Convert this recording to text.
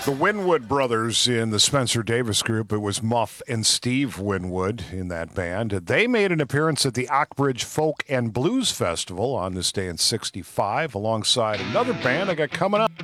The Winwood brothers in the Spencer Davis group. It was Muff and Steve Winwood in that band. They made an appearance at the Ockbridge Folk and Blues Festival on this day in '65 alongside another band I got coming up.